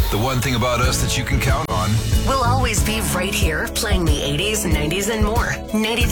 The one thing about us that you can count on. We'll always be right here playing the 80s, 90s, and more. 93.